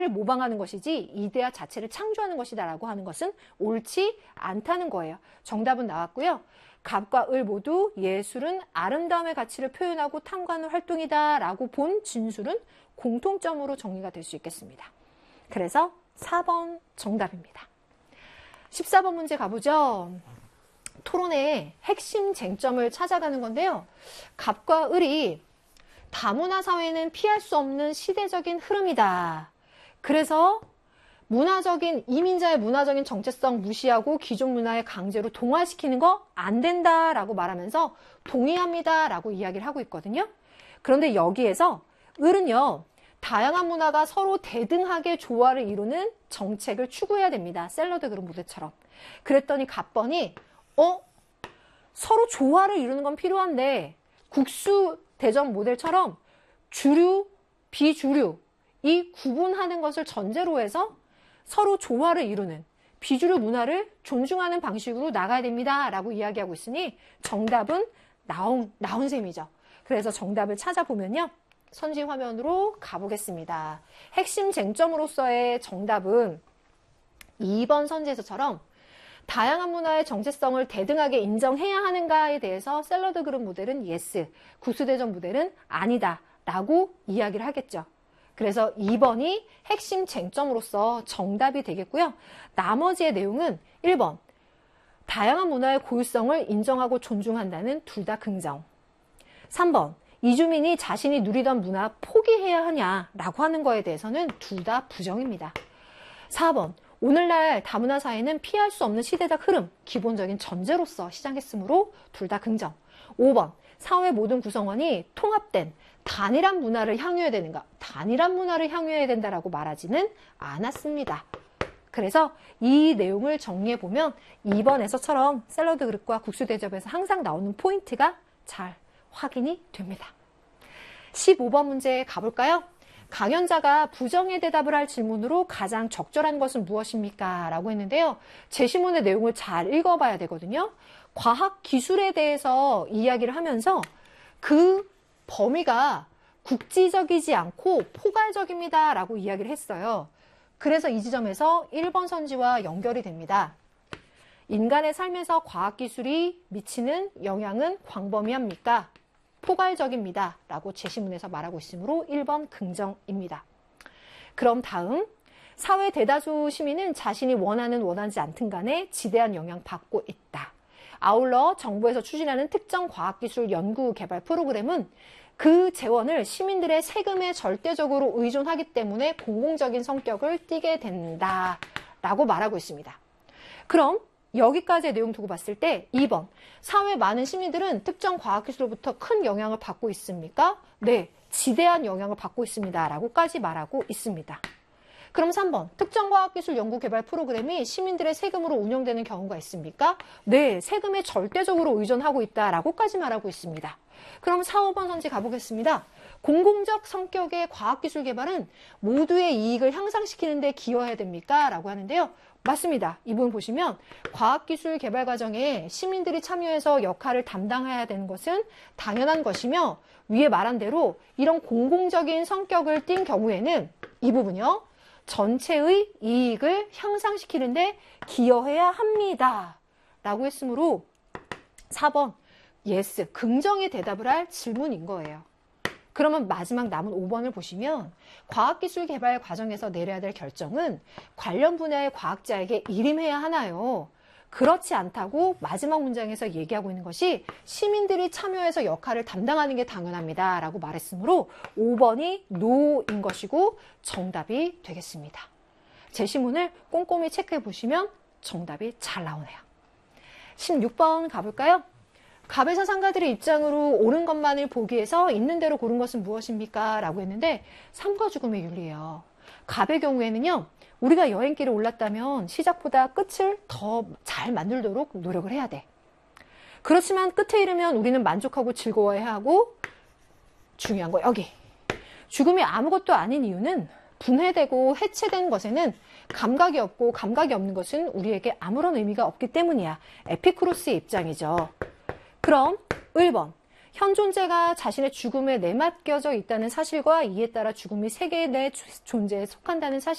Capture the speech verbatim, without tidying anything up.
모방하는 것이지 이데아 자체를 창조하는 것이다 라고 하는 것은 옳지 않다는 거예요. 정답은 나왔고요. 갑과 을 모두 예술은 아름다움의 가치를 표현하고 탐구하는 활동이다 라고 본 진술은 공통점으로 정리가 될 수 있겠습니다. 그래서 사 번 정답입니다. 십사 번 문제 가보죠. 토론의 핵심 쟁점을 찾아가는 건데요. 갑과 을이 다문화 사회는 피할 수 없는 시대적인 흐름이다. 그래서 문화적인 이민자의 문화적인 정체성 무시하고 기존 문화에 강제로 동화시키는 거 안 된다라고 말하면서 동의합니다라고 이야기를 하고 있거든요. 그런데 여기에서 을은요. 다양한 문화가 서로 대등하게 조화를 이루는 정책을 추구해야 됩니다. 샐러드 그룹 모델처럼. 그랬더니 갑번이 어? 서로 조화를 이루는 건 필요한데 국수 대전 모델처럼 주류, 비주류 이 구분하는 것을 전제로 해서 서로 조화를 이루는 비주류 문화를 존중하는 방식으로 나가야 됩니다. 라고 이야기하고 있으니 정답은 나온, 나온 셈이죠. 그래서 정답을 찾아보면요. 선지 화면으로 가보겠습니다. 핵심 쟁점으로서의 정답은 이 번 선지에서처럼 다양한 문화의 정체성을 대등하게 인정해야 하는가에 대해서 샐러드 그룹 모델은 예스, 구수대전 모델은 아니다 라고 이야기를 하겠죠. 그래서 이 번이 핵심 쟁점으로서 정답이 되겠고요. 나머지의 내용은 일 번 다양한 문화의 고유성을 인정하고 존중한다는 둘 다 긍정. 삼 번 이주민이 자신이 누리던 문화 포기해야 하냐라고 하는 거에 대해서는 둘 다 부정입니다. 사 번 오늘날 다문화 사회는 피할 수 없는 시대적 흐름, 기본적인 전제로서 시작했으므로 둘 다 긍정. 오 번 사회 모든 구성원이 통합된 단일한 문화를 향유해야 되는가? 단일한 문화를 향유해야 된다라고 말하지는 않았습니다. 그래서 이 내용을 정리해보면 이 번에서처럼 샐러드 그릇과 국수 대접에서 항상 나오는 포인트가 잘 확인이 됩니다. 십오 번 문제 가볼까요? 강연자가 부정의 대답을 할 질문으로 가장 적절한 것은 무엇입니까? 라고 했는데요. 제시문의 내용을 잘 읽어봐야 되거든요. 과학 기술에 대해서 이야기를 하면서 그 범위가 국지적이지 않고 포괄적입니다. 라고 이야기를 했어요. 그래서 이 지점에서 일 번 선지와 연결이 됩니다. 인간의 삶에서 과학기술이 미치는 영향은 광범위합니까? 포괄적입니다. 라고 제시문에서 말하고 있으므로 일 번 긍정입니다. 그럼 다음, 사회 대다수 시민은 자신이 원하는 원하지 않든 간에 지대한 영향을 받고 있다. 아울러 정부에서 추진하는 특정 과학기술 연구 개발 프로그램은 그 재원을 시민들의 세금에 절대적으로 의존하기 때문에 공공적인 성격을 띠게 된다. 라고 말하고 있습니다. 그럼 여기까지의 내용 두고 봤을 때 이 번, 사회 많은 시민들은 특정 과학기술로부터 큰 영향을 받고 있습니까? 네, 지대한 영향을 받고 있습니다. 라고까지 말하고 있습니다. 그럼 삼 번, 특정 과학기술 연구개발 프로그램이 시민들의 세금으로 운영되는 경우가 있습니까? 네, 세금에 절대적으로 의존하고 있다라고까지 말하고 있습니다. 그럼 사, 오 번 선지 가보겠습니다. 공공적 성격의 과학기술 개발은 모두의 이익을 향상시키는 데 기여해야 됩니까? 라고 하는데요. 맞습니다. 이 부분 보시면 과학기술 개발 과정에 시민들이 참여해서 역할을 담당해야 되는 것은 당연한 것이며 위에 말한 대로 이런 공공적인 성격을 띈 경우에는 이 부분이요. 전체의 이익을 향상시키는 데 기여해야 합니다. 라고 했으므로 사 번 예스, 긍정의 대답을 할 질문인 거예요. 그러면 마지막 남은 오 번을 보시면 과학기술 개발 과정에서 내려야 될 결정은 관련 분야의 과학자에게 일임해야 하나요? 그렇지 않다고 마지막 문장에서 얘기하고 있는 것이 시민들이 참여해서 역할을 담당하는 게 당연합니다. 라고 말했으므로 오 번이 노인 것이고 정답이 되겠습니다. 제시문을 꼼꼼히 체크해 보시면 정답이 잘 나오네요. 십육 번 가볼까요? 갑에서 상가들의 입장으로 옳은 것만을 보기 위해서 있는 대로 고른 것은 무엇입니까? 라고 했는데 삶과 죽음의 윤리예요. 갑의 경우에는요. 우리가 여행길에 올랐다면 시작보다 끝을 더 잘 만들도록 노력을 해야 돼. 그렇지만 끝에 이르면 우리는 만족하고 즐거워해야 하고 중요한 거 여기. 죽음이 아무것도 아닌 이유는 분해되고 해체된 것에는 감각이 없고 감각이 없는 것은 우리에게 아무런 의미가 없기 때문이야. 에피쿠로스의 입장이죠. 그럼 일 번, 현 존재가 자신의 죽음에 내맡겨져 있다는 사실과 이에 따라 죽음이 세계의 내 존재에 속한다는 사실